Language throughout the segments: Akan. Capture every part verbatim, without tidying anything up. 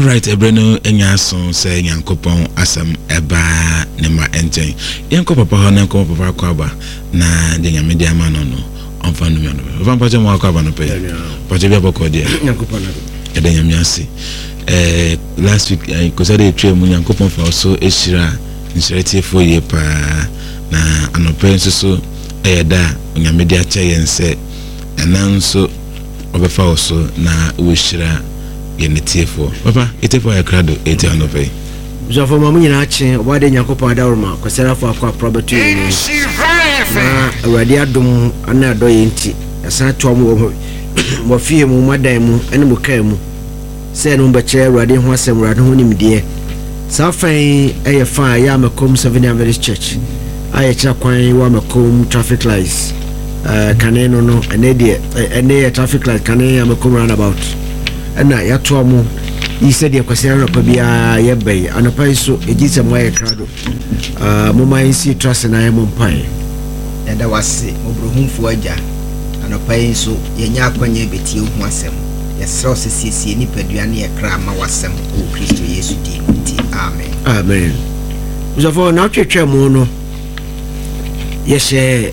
right, Ebreno Enyason say Yankopon asam eba nema enten. Yanko papa ho na yanko papa kwaba na de nyame dia ma no no. Onfa no me no. Onfa pa je mo kwaba no pe. Pa je bia boko dia. Yankopon na. E de nyame ase. Eh last week I ko say dey try mu Yankopon fa so ehira nsireti fo ye pa na anope nso so e da nyame dia che yense enanso obefa oso na wo hira yenetiefo papa etefo ya krado eti anope so for mamu nyina ache obade Yankopon adawroma kwasera fo akwa property ni na awade adom ana do yenti asa to mo mo fie mu madan mu ene mo kan mu se no beche awade ho asem awade ho nimdie safan eye fa ya makom seven Adventist Church aye cha kwan wa makom traffic lights uh kaneno no ene de ene traffic light kaneno ya makom roundabout ana ya to mo yi said ya kwasera ropa bia ya bai anopai so ejise mo ya krado uh mo mai si trust na ya mo mpai ya da wase mo brohumfo agya anopai so yenya akwanya betie hu asem ya sro sesiesie ni paduane ya kra ma wasem o Kristo Yesu di nti amen amen uzafo na twetwe mo no yeshe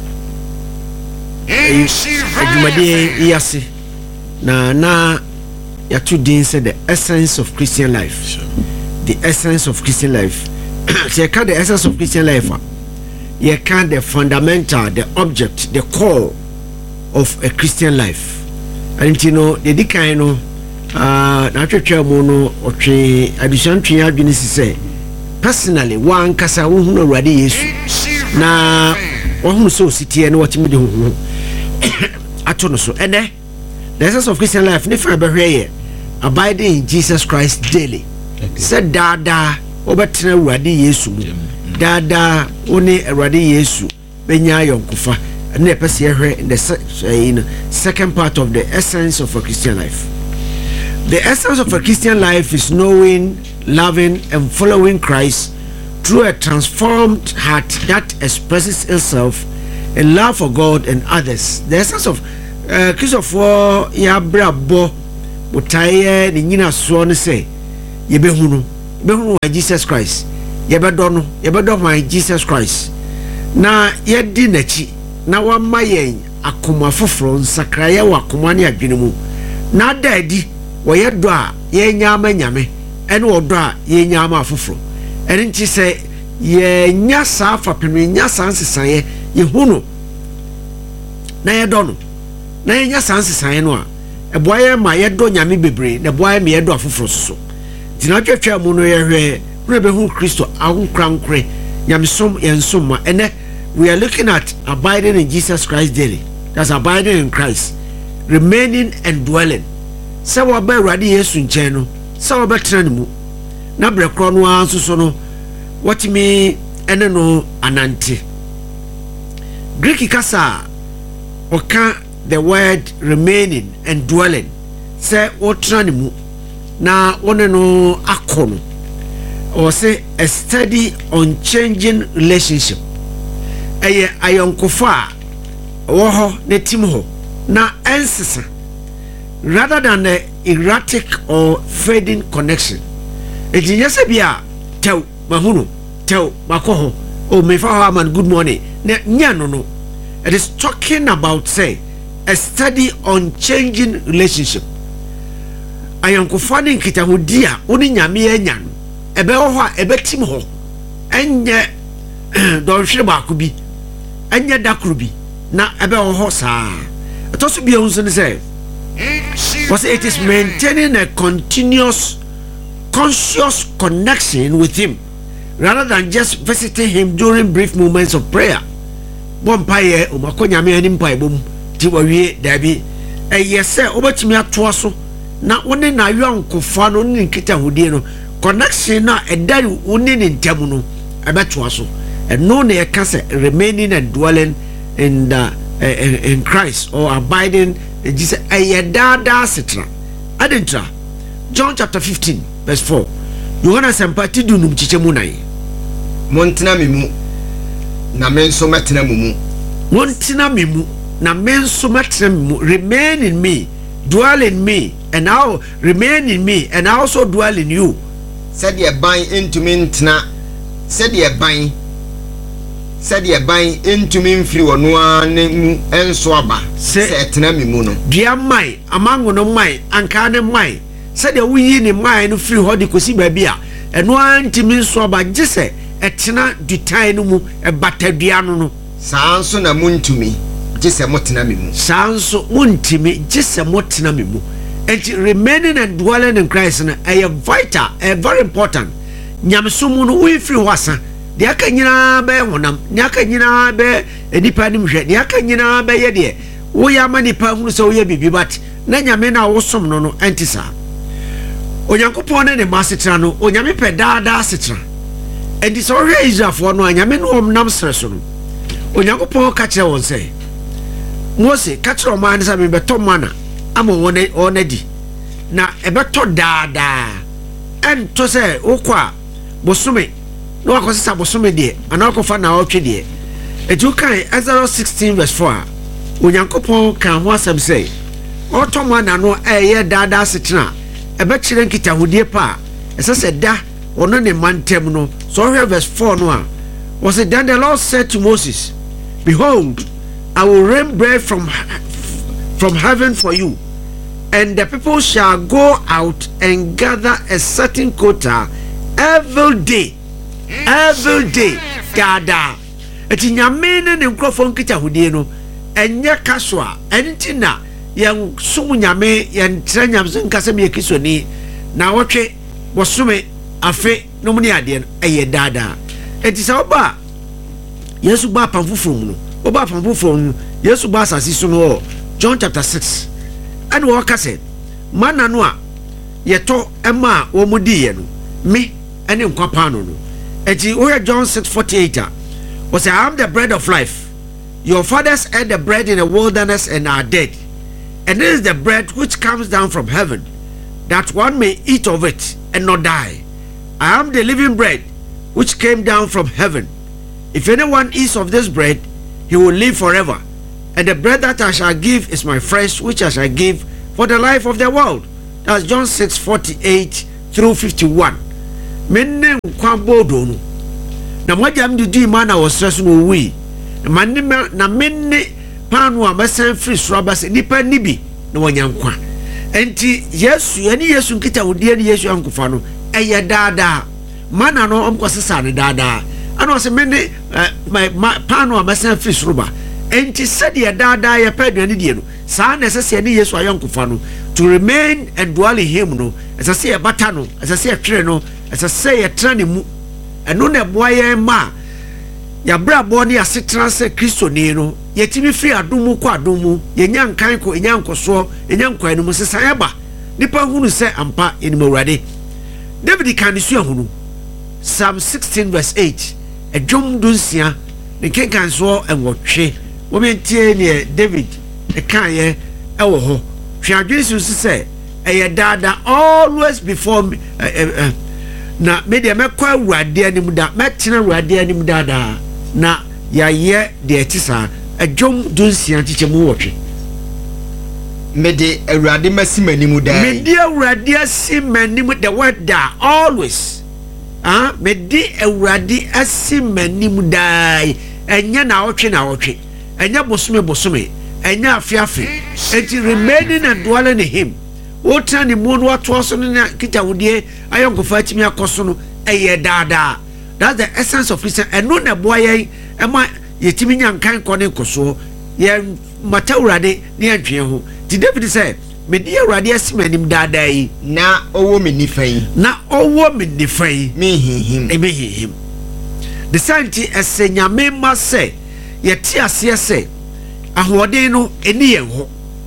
adwumade yase na na ya two din said the essence of Christian life. Sure. The essence of Christian life. So you can the essence of Christian life. You can the fundamental, the object, the core of a Christian life. And you know, the kind of uh natural mono or tree addition to your business say personally one kasa who already yesu na who so city and what me do atono so and the essence of Christian life never be here abiding in Jesus Christ daily. Said dada obetra awurade yesu dada oni awurade yesu benya yonkufa na pese ehwe in the second part of the essence of a Christian life. The essence of a Christian life is knowing, loving and following Christ through a transformed heart that expresses itself in love for God and others. The essence of uh, Christopher ya brabo botaye ni nyina so ne say yebehunu behunu wa Jesus Christ yebedo no yebedo my Jesus Christ na yedi nachi na wama yen akoma foforo nsakraye wa akoma ne adwene mu na daadi wo yedo a yenya amanyame ene odo a yenya ama foforo ene nti say yenya sa fapem nya sansesan yehunu na yedo no na yenya sansesan no a eboye ma yedo nyame bebre na boye me yedo afoforo so dina twetwa mu no yehwe na behu Kristo ahunkrankre nyame som yensom ma ene we are looking at abiding in Jesus Christ daily. That's abiding in Christ, remaining and dwelling. So we be ready Yesu nche no so we betra mu na brekro no anso so no what me ene no anante Greek kasa oka the word remaining and dwelling say otra ne mu na one no akono or say a steady unchanging relationship eye ayonkofa wo ho ne tim ho na ensesa rather than the erratic or fading connection ejinyese bia tew mahunu tew makoho o mefa ho man good morning ne nya no no it is talking about say a steady unchanging relationship ayonkofa ne nkita ho dia oni nyame anya no ebe ho ho ebe tim ho enye don hwere ba ko bi enye dakro bi na ebe ho ho saa to so bi ehun so ne say was it is maintaining a continuous conscious connection with him rather than just visiting him during brief moments of prayer bon paye o makonya me ani mpa ebom ti wawie dabi eye se obetimi ato so na woni na yonkofa no ni nkita hodie no connection na edari woni ni ntam no abeto so and no na yeka remaining and dwelling in the uh, in, in Christ or abiding in Jesus ayedada sitra adentra John chapter fifteen verse four Yohana sempati dunum chichemu nai montena memu na menso metena mumu montena memu na menso metena memu remain in me dwell in me and now remain in me, and I also dwell in you. Said ye ban into me ntna. Said ye ban. Said ye ban into me mfiri wonu ane mu enso aba. Se etna me mu no. Dia mai amango no mai anka ne mai. Said ye wuyi ne mai no firi ho de kosi ba bia. Eno antimi nso aba gise etna dutan no mu e batadua no no. Saa nso na muntumi gise motena me mu. Saa nso muntimi gise motena me mu. And remaining and dwelling in Christ is a vital, a very important. Nyamsumu no we free wasa. The aka nyina be honam, the aka nyina be enipa nim hwe, the aka nyina be ye de. Wo ya manipa hunu so ye bibi but na nyame na wosom no no antisa. Onyankopon ne ne masetra no, onyame pe daada setra. And this already Israel for no nyame no omnam sreso no. Onyankopon ka kire won say. Mose ka kire o man sa me beto mana. Amo wone onedi na ebeto daada ento se okwa bosome no akosisa bosome de anakofa na otwe de eju kan Exodus sixteen verse four onyankopon kan ho asem say otomo na no eye daada setena ebe kire nkita hodie pa esese da ono ne mantem no so verse four no a was it then the Lord said to Moses, behold, I will rain bread from from heaven for you, and the people shall go out and gather a certain quota every day. Every day, gather. Eti nyame ne nkrofo nkita hodie no enye kaswa entina yan sumu nyame yan tra nyamso nkasa me kisoni na wotwe bosume afe no mu ne ade no eye dada. Eti sa oba Yesu ba pamfufo mu no oba pamfufo mu Yesu ba asasi so no John chapter six. And waka said, Mana noa yeto ema wo mudi ye no me ene nkwa no no. Eti o John six forty-eight was I am the bread of life. Your fathers ate the bread in the wilderness and are dead. And this is the bread which comes down from heaven, that one may eat of it and not die. I am the living bread which came down from heaven. If anyone eats of this bread, he will live forever. And the bread that I shall give is my flesh, which I shall give for the life of the world. That's John six forty-eight through fifty-one. Menne kwambodo no. Na mwaja mdidi mana wasresu no wi. Na menne na menne panu wa mesen free srabase nipa nibi na wanyankwa. Enti Yesu yani Yesu nkita udie ni Yesu ankufa no eye dada. Mana no omkwasesa ne dada. Ano se menne panu wa mesen free sruba. Enti said ya dada ya pedu ni die no. Sa na sese ni Yesu ayankufa no to remain and dwell in him no. Esa se ya bata no, esa se ya twere no, esa se ya trani mu. Eno na boye ma ya bra bo ne asetran se Kristo ni no. Yetimi free adumu kwa adumu, yenya nkan ko enya nkoso, enya nkwan no mu sesan eba. Nipa hunu se ampa enimo urade. David kan ni so hunu. Psalm sixteen verse eight. Edwom dunsia ne kenkan so enwotwe. Wo mentie ne David e kan ye ewo ho. Hwadwe su se eye dada always before me. Uh, uh, uh, na me de mekwa urade anim da metena urade anim dada na ya ye de etisa adwom dunsia tiche mu wotwe me de urade masimanimu da me de urade asimanimu the word da always ah me de urade asimanimu da enya na wotwe na wotwe enya bosome bosome enya afiafi enti remaining and dwelling in him. What any moon what was on kita wudie ayonkofa timi akoso no eye dada. That's the essence of Christian. And no na boy ema yetimi nyankan kone koso ye mata urade ne antwe ho. Ti David say me di urade asimanim dada yi na owo me nifai na owo me nifai me hihim e me hihim. The santi esenyame ma say yeti ase say ahoden no eni ye ho.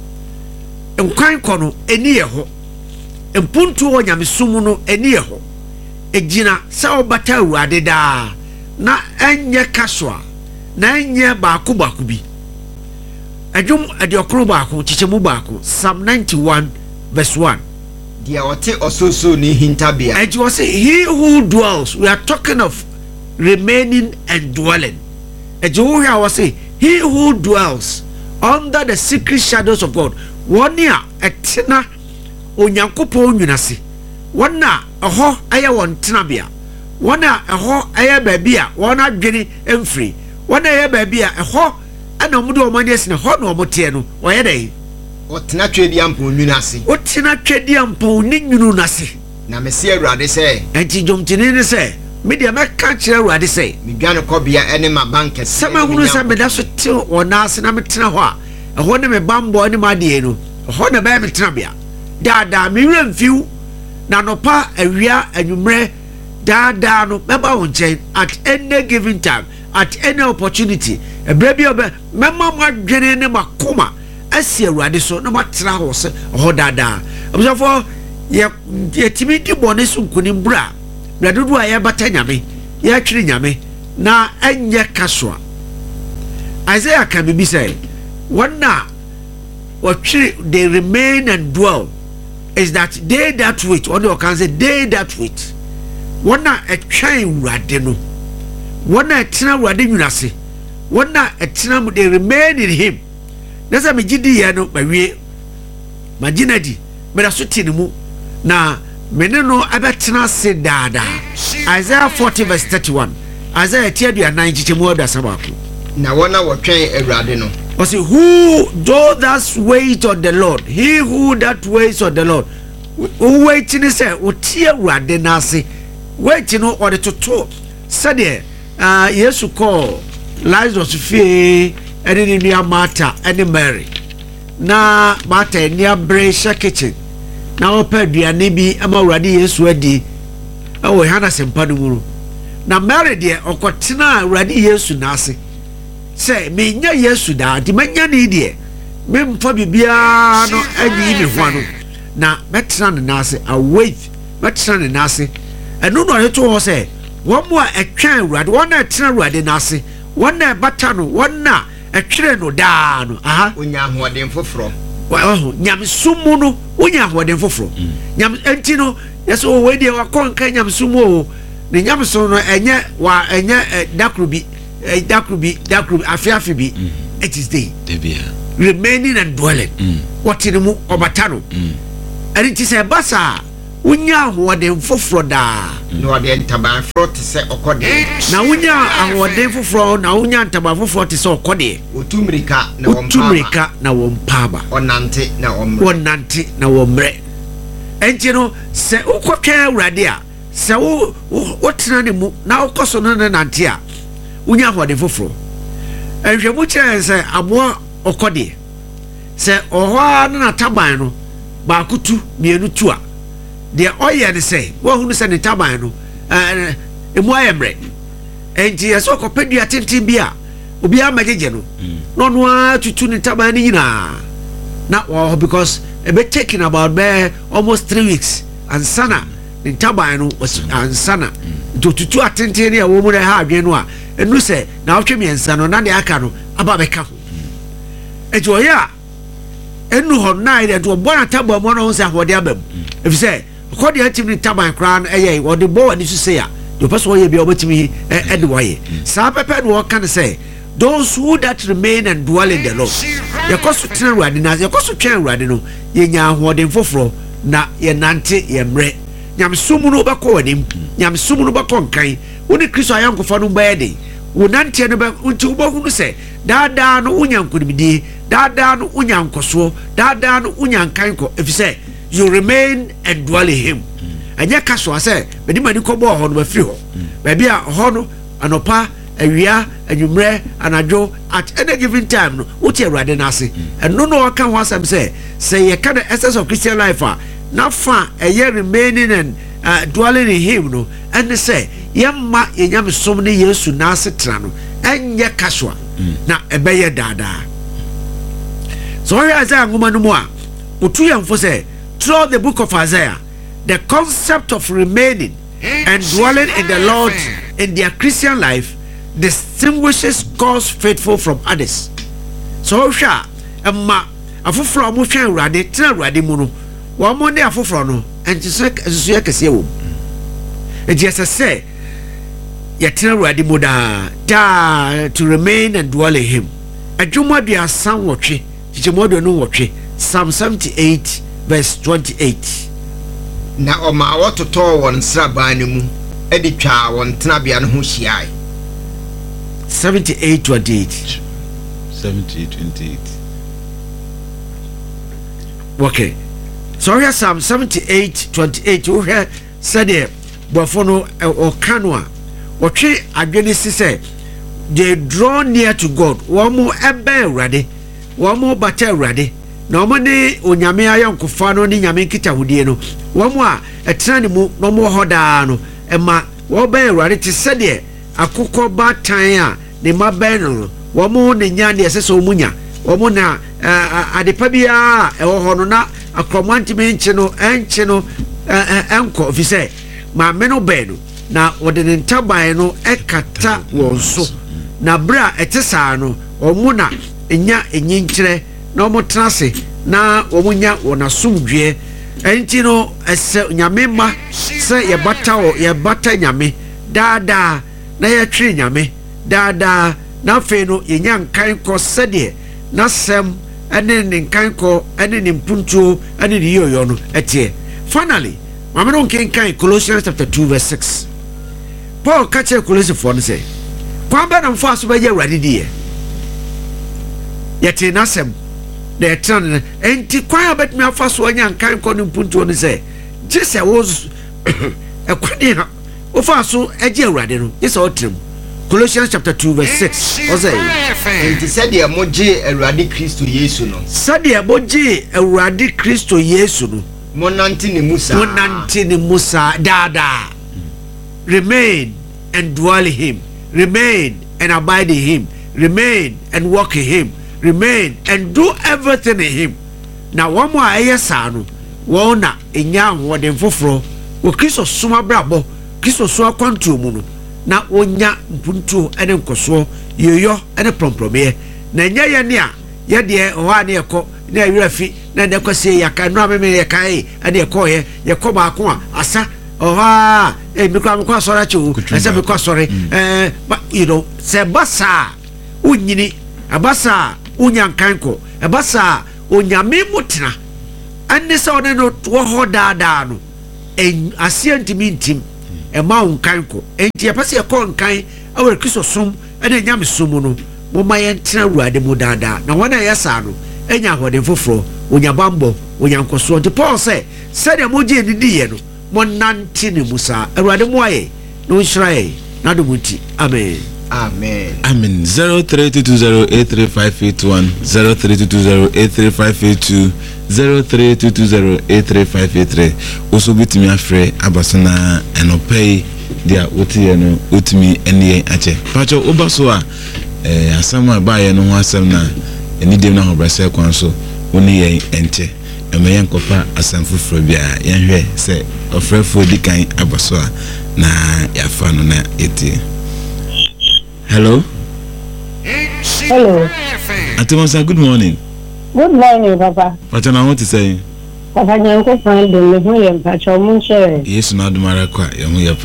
Nkwan kono eni ye ho mpuntu wo nyamesumu no eni ye ho ejina se obata urade da na enye kaswa na enye baako baako bi adwum adiokro baako chichemu baako Psalm ninety-one verse one. Dia ote ososo ni hintabia and you say he who dwells, we are talking of remaining and dwelling. And you hear was say he who dwells under the secret shadows of God. One year etena onyankopɔn nwunase wɔn na ɛhɔ ɛyɛ wɔn tenabea wɔn na ɛhɔ ɛyɛ baabi a wɔn adwene mfiri wɔn na ɛyɛ baabi a ɛhɔ ɛna wɔn de wɔn ani asi na hɔ na wɔn teɛ no wɔyɛ dɛ ɔtena twɛdi ampɔn nwunase ɔtena twɛdi ampɔn ne nwunu nase na mesi awurade sɛ ɛnti dwomtini ne sɛ media mɛka kyerɛ awurade sɛ medwane kɔbea ɛne ma bankɛse sɛ mahunu sɛ meda so te wɔ naase na metena hɔ a ɛhɔ ne me bambɔ ne madeɛ no ɛhɔ na bɛyɛ metena bea daadaa mewerɛ mfiw na nɔpa awia anwummerɛ daadaa no mɛba wo nkyɛn at any given time at any opportunity ɛberɛ bi ɔbɛ mɛma mo adwene ne makoma asi awurade so na matena hɔ sɛ ɛhɔ daadaa abusuafoɔ yɛtumi di bɔne so nkonim berɛ a berɛ dodoɔ a yɛbata nyame yɛatwere nyame na ɛnyɛ ka so a Isaiah ka bibi sɛ wɔn na wɔtwere they remain and dwell is that they that wait ɔne ɔka sɛ they that wait wɔn na ɛtwɛn awurade no wɔn na ɛtena awurade nwunase wɔn na ɛtena mu they remain in him na sɛ megye di yɛ no mawie magye no adi meda so te ne mu na mene no ɛbɛtena ase daadaa Isaiah forty verse thirty-one Isaiah ti aduanan nkyekyɛmu aduasa baako na wɔn a wɔtwɛn awurade no ɔsɛ who though that wait on the Lord he who that waits on the Lord wo wait ne sɛ wotie awurade n'ase wait no ɔde toto sɛdeɛ uh, Yesu kɔɔ Lazarus fie ɛne ne nua Martha ɛne Mary na Martha ani abere hyɛ kitchen na wɔpɛ aduane bi ama awurade Yesu adi ɛwɔ Yohane asɛmpa no mu na Mary deɛ ɔkɔtena awurade Yesu n'ase sɛ menya Yesu daa nti manya ne deɛ memfa biribiara no anyi me ho ano na mɛtena ne n'ase await mɛtena ne n'ase ɛno na ɔde to hɔ sɛ wɔn mu a ɛtwɛn awurade wɔn na ɛtena awurade n'ase wɔn na ɛbata no wɔn na ɛtwerɛ no daa no aha onya ahoɔden foforɔ wɔho nyamesum mu no wonya ahoɔden foforɔ nyam enti no yɛsɛ wɔwɔ deɛ wakɔ nka nyamesum mu o ne nyamesum no ɛnyɛ wa ɛnyɛ dakoro bi dakoro bi dakoro bi afiafi bi it is day remaining and dwelling wɔte ne mu ɔbata no ɛne ti sɛ ɛba saa wonya ahoɔden foforɔ daa na wɔde ntaban foforɔ te sɛ ɔkɔdeɛ na wonya ahoɔden foforɔ na wonya ntaban foforɔ te sɛ ɔkɔdeɛ wɔtu mmirika na wɔn wotu mmirika na wɔn paaba ɔnante na wɔn mmerɛ wɔnante na wɔn mmerɛ ɛnti no sɛ wokɔtwɛn awurade a sɛ wo wotena ne mu na wokɔ so no ne nante a wonya ahoɔden foforɔ ɛhwɛmu kyerɛ sɛ aboa ɔkɔdeɛ sɛ ɔhɔ a no nataban no baako tu mmienu tu a deɛ ɔyɛ ne sɛ wɔhunu sɛ ne taban no emu ayɛ mmerɛ enti yɛsɛ ɔkɔpɛ dua tenten bi a obiara mɛgyegye no na ɔno ara tutu ne taban no nyinaa na wɔhɔ because ɛbɛ taking about bɛɛ almost three weeks ansana ne taban no ansana nti otutu atenten ne a wɔn mu na ɛha adwene no a ɛnu sɛ na ɔtwe mmiɛnsa no na deɛ aka no aba bɛka ho eti ɔyɛ a ɛnu hɔ naa yɛ de ɔbɔ na taban mu ɔno sɛ ahoɔden aba mu efisɛ ɔkɔdeɛ atim ne taban koraa no ɛyɛ ɔde bɔ wɔ ne so sɛ a deɛ ɔpɛ so ɔyɛ bia ɔbɛtumi ɛde wɔyɛ saa pɛpɛ de wɔka no sɛ those who that remain and dwell in the Lord yɛkɔ so tena awurade no yɛkɔ so twɛn awurade no yɛnya ahoɔden foforɔ na yɛnante yɛ mmerɛ nyamesom no wobɛkɔ w'anim nyamesom no wobɛkɔ nkan wo ne Kristo ayɛnkofa no bɛyɛ den wo nanteɛ no bɛ nti wobɛhunu sɛ daadaa no wonya nkonimdie daadaa no wonya nkɔsoɔ daadaa no wonya nkan kɔ ɛfisɛ you remain and dwell in him ɛnyɛ ka so a sɛ mede mani kɔbɔɔ hɔ no mafiri hɔ baabi a hɔ no anɔpa awia anwummerɛ anadwo at any given time no wote awurade no ase ɛno na wɔka ho asɛm sɛ sɛ yɛka the essence of Christian life a na fa ɛyɛ remaining and uh, dwelling in him no ɛne sɛ yɛmma yɛnyamesom ne Yesu n'ase tena no ɛnyɛ ka so a na ɛbɛyɛ daadaa sɛ ɔhwɛ Isaiah nwoma no mu a wotu yɛmfo sɛ throughout the book of Isaiah the concept of remaining and dwelling in the Lord in their Christian life distinguishes God's faithful from others. So hwɛ a ɛma afoforo a wɔhwɛ awurade tena awurade mu no wɔn ne afoforo no ɛnti sɛ kɛseɛ wɔ mu ɛti ɛsɛ sɛ yɛtena awurade mu daa daa to remain and dwell in him adwuma aduasa nwɔtwe kyekyɛmu aduonu nwɔtwe Psalm seventy-eight verse twenty-eight. Na ɔma wɔtotɔ wɔn sraban no mu ɛde twa wɔn tenabea no ho hyiae. seventy-eight twenty-eight. seventy-eight twenty-eight. Okay. So here Psalm seventy-eight twenty-eight. We hear said there before no or canwa. Watch adwene si say they draw near to God. One more ebe ready. One more batter ready. Na omo ne onyame ayankofa no ne nyame kita hudie no. One more a trani mu no more hoda no. Ema wo ben ready to say there akukọ batan a ne maben no. One more ne nya ne sese omunya. Omo na adepa bia ewo ho no na akromanti menche no enche no enko ofise ma me no be no na wode ne ntaban no ekata won so na bra etesa no omo na enya enyinkire na omo trase na omo nya wona sumdwe enti no ese nyame ma se ye bata o ye bata nyame dada na ye twe nyame dada na fe no yenya nkan ko sede na sem ene ne nkan ko ene ne mpuntuo ene ne yoyo no etie. Finally mama no nkan Colossians chapter two verse six. Paul kache Colossians for say kwamba na mfo aso baye awrade die yete na sem na etan enti kwa bet me afa so anya nkan ko ne mpuntuo no say jese was ekwade ha wo fa so eje awrade no jese otrem. Colossians chapter two verse six. Ose enti sɛdeɛ mogye Awurade Kristo Yesu no sɛdeɛ mogye Awurade Kristo Yesu no monante ne musa monante ne musa dada. Remain and dwell in him, remain and abide in him, remain and walk in him, remain and do everything in him. Na wɔn mo a ɛyɛ saa no wɔn na enya ahoɔden foforɔ wɔ Kristo soma brabɔ Kristo so akwantuo mu no na wonya mpuntuo ene nkoso yoyo ene prompromie na nya ye ne a ye de ho a ne ekọ na awira fi na ne kwase yaka no ameme ye kai ene ekọ ye ye kọ ba ko a asa oha e mi kwa mi kwa sore chu ese mi kwa sore eh you know se basa unyini abasa unyankan ko abasa onyame mutena ane se one no wo ho daada no en asiantimi ntim ema unkan ko enti yapase ekọ nkan awre Kristo som ene nyame som no mo maye ntena Awurade mu daada na wona yesa no enya hode foforo onya bambo onya nkoso nti Paul say said e moje ni diye no mo nante ne musa Awurade mo aye no nhyirae na do muti amen amen amen. Zero three two two zero eight three five eight one zero three two two zero eight three five eight two zero three two two zero eight three five eight three. Also bitimi afre abasana enopei dia wotie no utimi ene ache pacho obaso a eh asama baaye no ho asem na eni dem na ho brase kwan so woni yen ente emeyen kofa asam fufuro bia yen hwe se ofrefo dikan abaso a na yafa no na eti. Hello. Hello. Atimasa, good morning. Good morning, Papa. What I want to say? Papa, I'm going to find the Muhim Pacho Munche. Yes, not Maraqua, Yamuya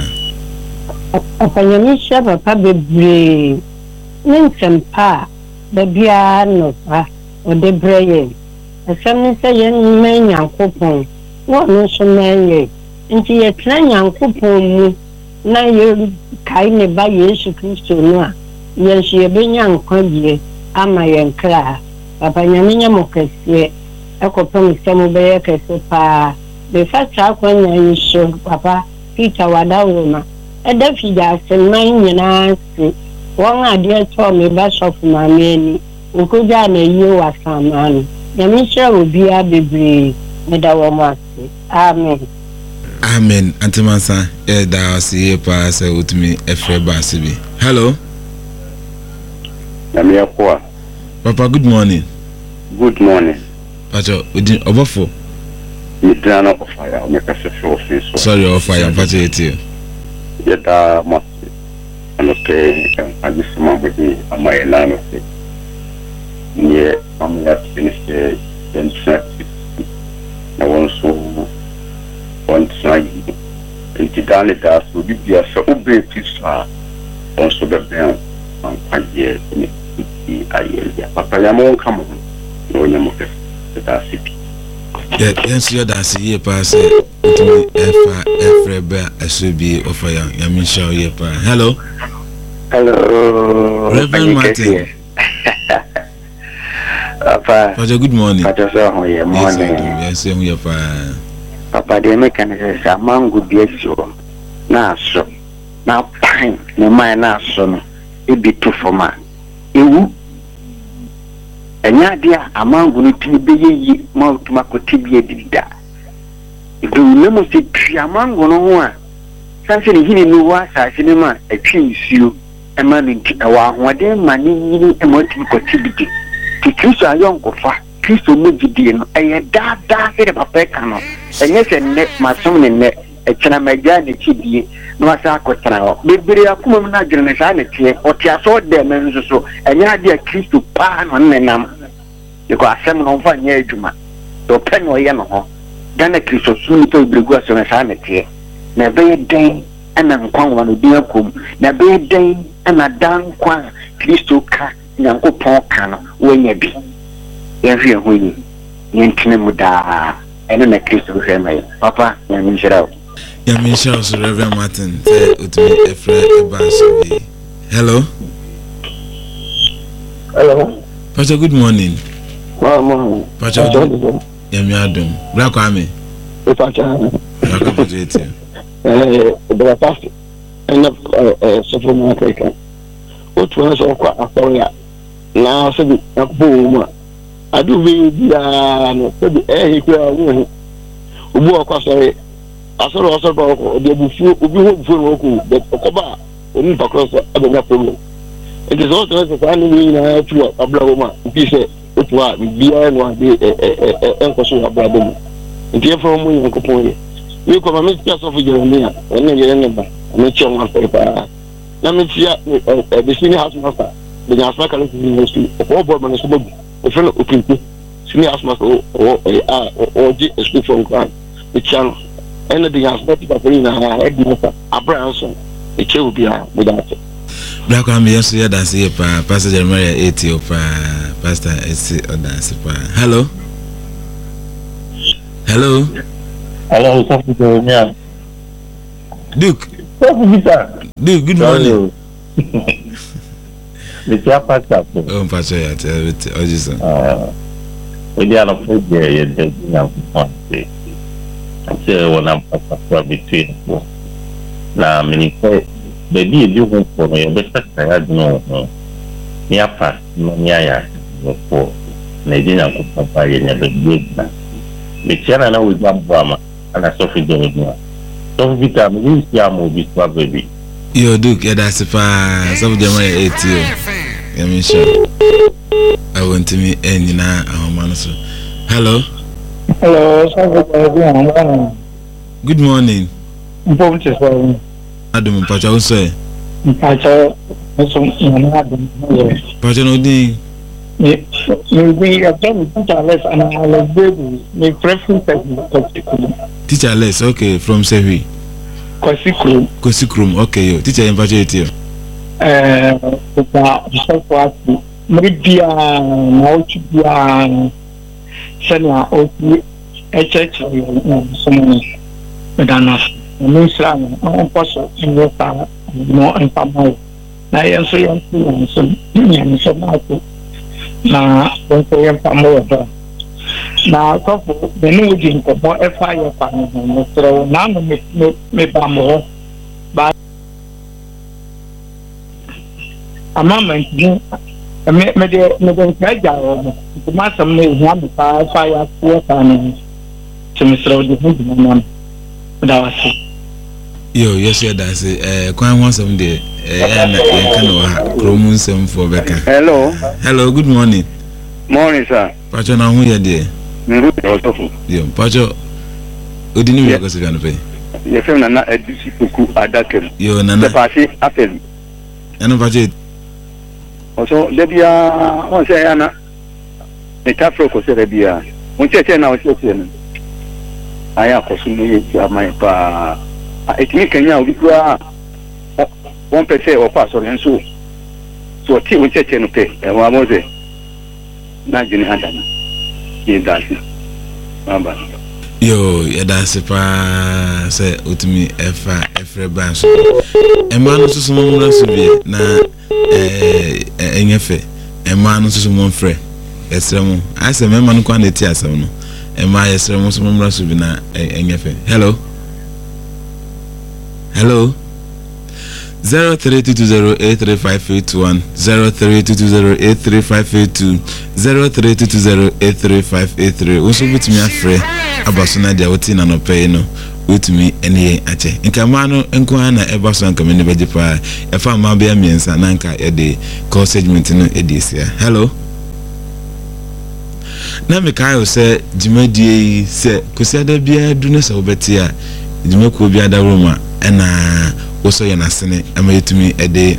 Pa. Papa, you shall Papa be Ninsem Pa, the Biano, or the Brain. A family say, young man, young coupon. What no so man, into your plan, young coupon. Na ye kaine ba Yesu Kristo no a yenhye ye benya nkwagye ama yen kra papa nyame nyamo kese ekopem semu be ye kese pa be fatra kwanya yiso papa Peter wadawoma eda fija seman nyina se won ade to me ba shop ma meni ukuja na yiwo wasamani nyame hye obi a bebre medawo ma amen. Amen. Antimansa, eh, da si pa se utmi efre basibi. Hello. Namia kwa. Papa, good morning. Good morning. Pacho, udi obofo. Midrana ofaya, umekase show fiso. Sorry, ofaya, pacho eti. Yeda masi. Anope, agisima budi amayela no se. Nye amya tinise yentrati. Na wonso on try into Dani Das will be a so big pizza also the band on five years in the Ayelia. Papa Yamon come on, no Yamoke, the Dasipi. Yes, you're that's a year pass. Efa Efreba Asubi of a young show year pa. Hello. Hello. Reverend Martin. Papa. Papa, good morning. Papa, good morning. Yes, I'm here pa. Papa, the mechanism is a man good be so. Now, so. Now, fine. No, my now, so. It be too for man. You. Enya dia amangu ni tibe yi ma tuma ko tibe dida idu nemu se twi amangu no ho a sanse ni hini ni wa sa sine ma atwi nsuo e ma ni ti wa hoade ma ni yini e mo ti ko tibe ti Kristo ayon ko fa Kristo mo gidie no e da da e de papa ka no enye se ne masom ne ne e kena maga ne tibie no asa akotara ho bebere akoma mu na gire ne sa ne tie o ti aso de men nso so enya de Kristo pa no ne nam e ko asem no fa nya adwuma do pen o ye no ho dana Kristo sunu to bregu aso ne sa ne tie na be den ana nkwan wa no dia kom na be den ana dan kwa Kristo ka nyankopon ka no wanya bi ye hwe ho yi yentene mu da ene na Kristo hwe mai papa ya minjira. Yeah, me shout to Reverend Martin. Say to me, Efra Ebasobi. Hello. Hello. Pastor, good morning. Good morning. Pastor, yeah, me Adam. Black Kwame. Pastor. Black Kwame. Eh, the pastor. And uh, so from Africa. What was so quite a story? Now, so a boom. I do be no, so the air he could walk across. Asoro asoro ko de bufu obi ho bufu no ko but okoba oni pakroso abenya problem it is also the one we na tu abla ma bi se otu a bia no de enkoso abla dem ntie from mu ko pon ye ko ma me tia so fu jeremia ene ye ne ba me che on afa pa na me tia the senior house master the National Catholic University o board man so bobu o fe no opinti senior house master o o a o di speak from grand the channel and the aspect of in a Abrahamson, a chill be without it. Black Army, yes, yeah, that's it, Pastor Jeremiah eighty of Pastor S. Odasi. Hello. Hello. Hello, Sophie Jeremiah. Duke. Duke, good morning. It's your pastor. Oh, Pastor, yeah, tell it. Oh, Jesus. We are not food there, you're just one day. I say when I'm passing between us. Now, many say, baby, you do for me, but I had no near past, no near no for Nadina could papa, you never did that. The channel with one drama, and I saw it doing it. So, we can use your movie for baby. Yo, Duke, yeah, that's if I some of them are eighty. I mean, sure. I want to meet any now, man. Hello. Hello, sir. Good morning. Important for Adam Pacha, who say? Pacha, some Adam. Pacha, no ding. We have done teacherless and I was baby. My preference is teacherless, okay, from Sevi. Kosikrum. Kosikrum, okay, yo. Teacher in Pacha, yo. Uh, the self maybe now to be Sena Oki H H someone Medanas, Muslim, no person in the town, no in Pamai. I answer you, some union, some now, don't say in Pamoa. Now, couple, the new drink of more fire panel, so none of me Bamo, but a moment. Me me de me de kaja o ma sam ne hu am pa fa ya ko ta ne semestro de hu de non da wasi yo yes yeah that's eh kwan wan sam de eh na en kan wa kromun sam for beka. Hello. Hello, good morning. Morning, sir. Pacho na hu ye de. Me hu osofu. Yo, Pacho odini mi ko se kan pe. Ye fem na na edisi poku adakem. Yo na na. Se pasi apel. Eno Pacho also debia on say ana the tafro ko say debia on cheche na o cheche no aya ko sunu ye amai pa etimi kanya o bikura one percent o pa so nso so ti on cheche no pe e wa mo se na jini adana ye dasi Mamba. Yo, yada sepa se utumi efa efre ban so. Ema no so mo mra so bi na eh enyefe. Ema no so mo mfre. Esremu. Ase mema no kwa na ti asem no. Ema yesremu so mo mra so bi na enyefe. Hello. Hello. zero three two two zero eight three five eight one zero three two two zero eight three five eight two zero three two two zero eight three five eight three. Also with me afre abasona dia woti na no pay no with me ene ache nka ma no enko na eba so nka me ne beje pa e fa ma be amiensa na nka e de call segment no e de sia. Hello. Na me kai say jimadie se kusiada bia du ne se obeti a jimako bia da roma na also yana sene amayetumi ede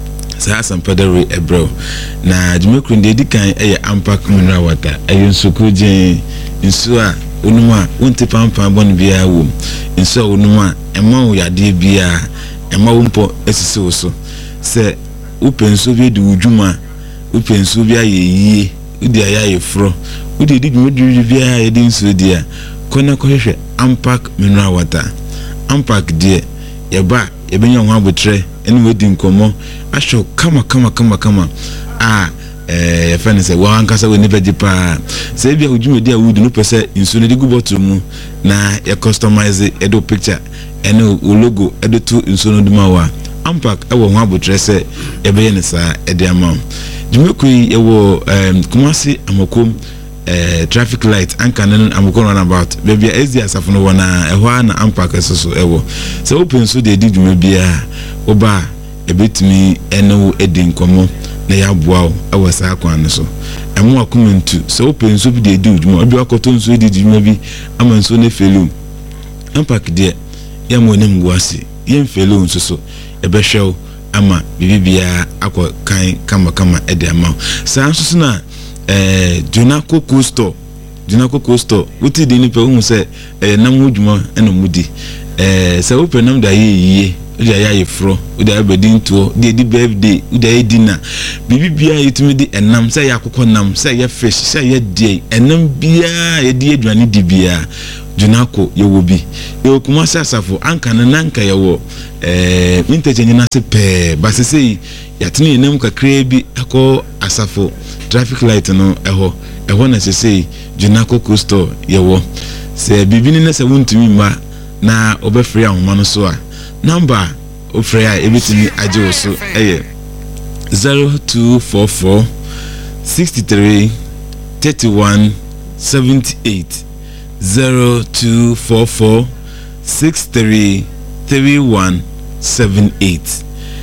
sa sampadere ebro na jimekru ndi dikan eye ampak mineral water ayo nsuku je nsu a onuma wonte pampa bon bia wo nsu a onuma ema wo yade bia ema wo mpo esisi wo so se upensu bi di wudwuma upensu bia yeyie udi aya yefro udi di dwudu bia yedi nsu dia kona kohwehwe ampak mineral water ampak die yeba ebenya ho abotre ene wedi nkomo ahwo kama kama kama kama ah eh yefane se wa ankasa we ne beji pa se bia odwumedi a wudu no pese insu ne digu bottle mu na ya customize edo picture ene o logo edo to insu no duma wa ampak e wo ho abotre se ebeye ne sa ede ama dwumekui ewo em kumasi amakom eh traffic light anka nan amukon run about baby ezi asafo no wana ehwa na ampak esoso ewo se open so de di dwuma bia oba ebetimi eno edi nkomo na ya boa ewo sa akwan so emu akomentu se open so bi de di dwuma obi akoto nso edi dwuma bi ama nso ne felu ampak de ya mo ne ngwase ye mfelu nso so ebehwew ama bibibia akọ kan kama kama edi ama sa nso na eh Jonaco Costo Jonaco Costo uti de ni pe hu se eh nam hudwuma eno mudi eh se open nam da ye udi aya ye fro udi abedi nto de di birthday udi aye dinner bibi bia yetumi di enam se ya kokọ nam se ya fish se ya die enam bia ye di aduane di bia Jonaco ye wo bi ye kuma sasafo anka na nanka ye wo eh minteje nyina se pe basese yatini enam kakra bi akọ asafo traffic light no eho eho na sese Jonaco Costo yewo se bibini na se wuntumi ma na obefree ahoma no so a number ofree a ebetimi age wo so eye zero two four four six three three one seven eight zero two four four six three three one seven eight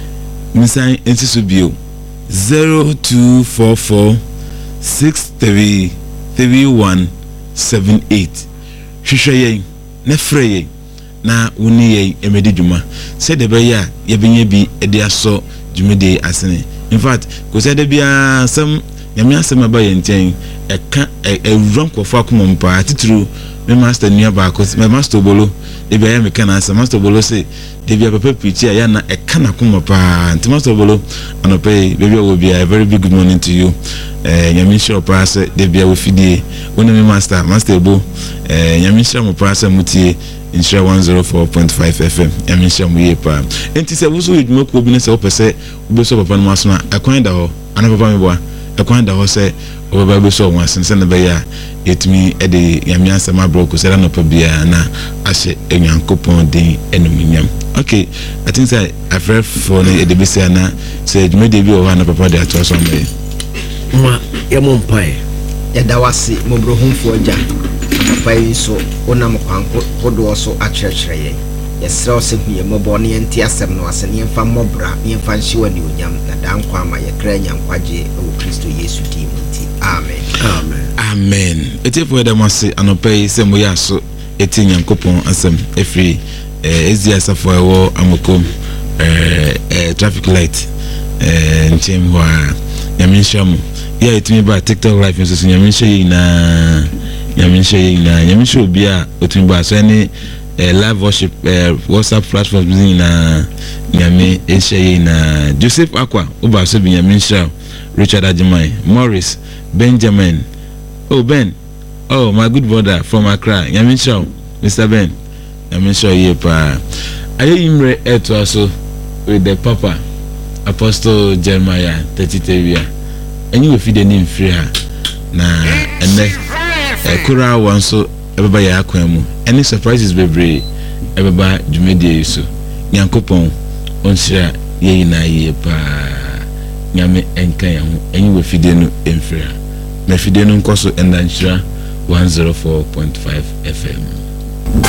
misan entiso bio zero two four four six three three one seven eight. Hwehweye na freye na woni ye emedi dwuma se de be ya ye benye bi ede aso dwumede asene. In fact ko se de bia sam nyame asem aba ye nten e ka e run kwofo akomompa tituru me master nua ba ko me master bolo de bia ya me kana asem master bolo se de bia papa pichi ya na e kana komompa nti master bolo anope baby will be a very big good morning to you eh nyame sure pass de bia wo fidie woni me master master bo eh nyame sure mo pass mutie insure one oh four point five F M nyame sure mo ye pa enti se wo so edwuma ko bi ne se wo pese wo be so papa no maso na akwan da ho ana papa me boa akwan da ho se wo ba be so won sense na be ya yetumi e de nyame asema bro ko se na pa bia na ahye enyankopon den enumunyam. Okay, I think say I've read for the edebisi na say you made the view of na papa dey to some way. Ma ya mo mpai ya dawase mo brohumfo agya papa yi so onam kwanko kodo so akyerɛkyerɛ yɛn yɛsrɛ sɛ hu yɛ mɔbɔ ne yɛnte asɛm no asɛ ne yɛmfa mmɔbra ne yɛmfa nhyewa ne onyam na da nkwa ama yɛkra nyankwagye wɔ Kristo Yesu din mu nti amen amen amen. Etefo da mase anopai sɛ mo ya so eti nyankopɔn asɛm efiri eh ezi asafo ewo amokom eh eh traffic light eh ntem ho a nyamenhyamu ya etimi ba TikTok live nso nyamenhye na nyamenhye na nyamenhye obi a otimi ba so ne eh live worship eh WhatsApp platform na nyame ehye na Joseph Akwa oba so bi nyamenhye Richard Ajimai Morris Benjamin oh Ben Oh, my good brother from Accra. Yamin Shaw, Mister Ben. Yamin Shaw yepa. Aye imre eto aso with the Papa Apostle Jeremiah thirty-three. Enyi we feed any free ha. Na ene e kura wanso ebeba ya akwan mu. Any surprises bebre ebeba dwumedie so. Nyankopon onhyira ye na yepa. Nyame enka ya ho. Enyi we feed no emfri ha. Me feed no nkoso endanhyira one oh four point five F M.